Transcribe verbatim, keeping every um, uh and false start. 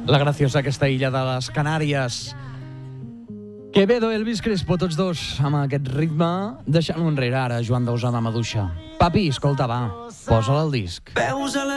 La graciosa, aquesta illa de les Canàries. Quevedo, Elvis Crespo, tots dos amb aquest ritme, deixant-lo enrere ara, Joan Dausà de Maduixa. Papi, escolta, va, posa-la al disc.